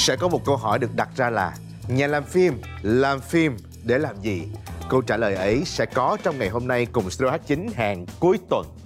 sẽ có một câu hỏi được đặt ra là nhà làm phim để làm gì? Câu trả lời ấy sẽ có trong ngày hôm nay cùng Studio H9 hẹn cuối tuần.